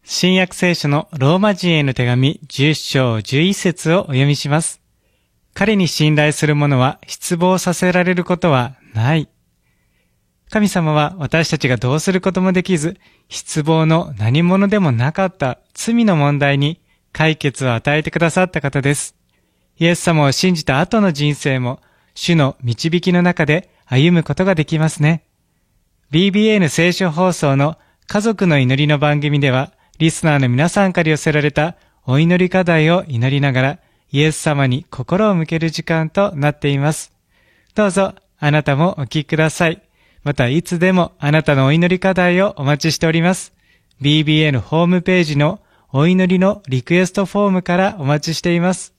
新約聖書のローマ人への手紙10章11節をお読みします。彼に信頼する者は失望させられることはない。神様は私たちがどうすることもできず、失望の何者でもなかった罪の問題に解決を与えてくださった方です。イエス様を信じた後の人生も、主の導きの中で歩むことができますね。BBN 聖書放送の家族の祈りの番組では、リスナーの皆さんから寄せられたお祈り課題を祈りながら、イエス様に心を向ける時間となっています。どうぞ、あなたもお聞きください。また、いつでもあなたのお祈り課題をお待ちしております。BBN ホームページのお祈りのリクエストフォームからお待ちしています。